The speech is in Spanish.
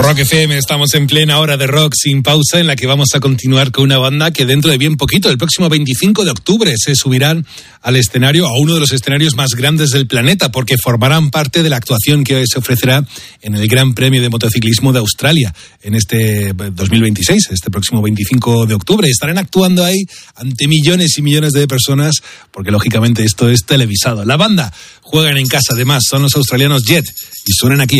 Rock FM, estamos en plena hora de rock sin pausa, en la que vamos a continuar con una banda que dentro de bien poquito, el próximo 25 de octubre, se subirán al escenario, a uno de los escenarios más grandes del planeta, porque formarán parte de la actuación que se ofrecerá en el Gran Premio de Motociclismo de Australia en este 2026, este próximo 25 de octubre. Estarán actuando ahí ante millones y millones de personas, porque lógicamente esto es televisado. La banda juegan en casa, además, son los australianos Jet, y suenan aquí.